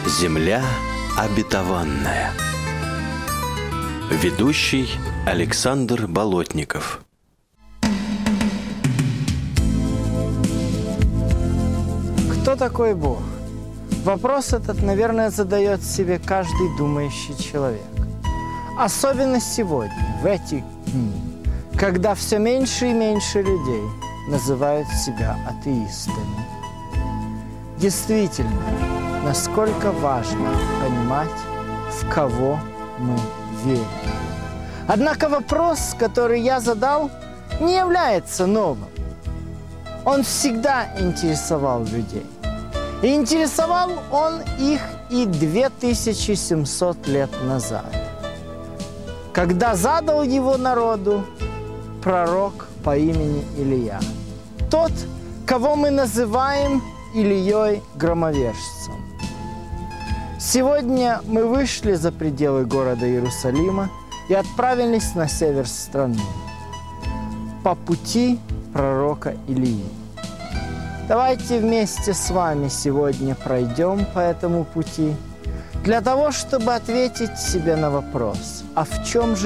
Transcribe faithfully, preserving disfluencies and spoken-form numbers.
Земля обетованная. Ведущий Александр Болотников. Кто такой Бог? Вопрос этот, наверное, задает себе каждый думающий человек. Особенно сегодня, в эти дни, когда все меньше и меньше людей называют себя атеистами. Действительно, насколько важно понимать, в кого мы верим. Однако вопрос, который я задал, не является новым. Он всегда интересовал людей. И интересовал он их и две тысячи семьсот лет назад, когда задал его народу пророк по имени Илия. Тот, кого мы называем Ильей Громовержцем. Сегодня мы вышли за пределы города Иерусалима и отправились на север страны по пути пророка Илии. Давайте вместе с вами сегодня пройдем по этому пути для того, чтобы ответить себе на вопрос, а в чем же